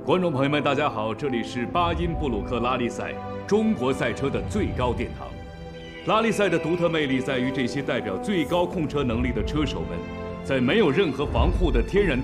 观众朋友们，大家好，这里是巴音布鲁克拉力赛，中国赛车的最高殿堂。拉力赛的独特魅力在于这些代表最高控车能力的车手们，在没有任何防护的天然